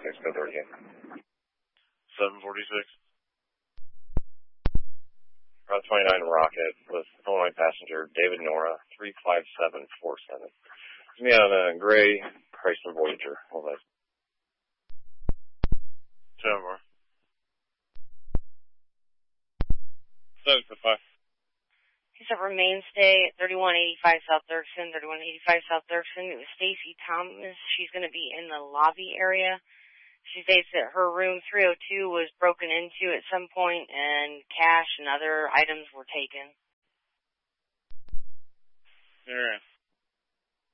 746, go 30 again. 746. Route 29 Rocket with Illinois passenger David Nora, 35747. It's me on a gray Chrysler Voyager. Hold on. 7 more. 755. He's at Mainstay at 3185 South Dirksen, 3185 South Dirksen. It was Stacy Thomas. She's going to be in the lobby area. She states that her room 302 was broken into at some point and cash and other items were taken. Alright.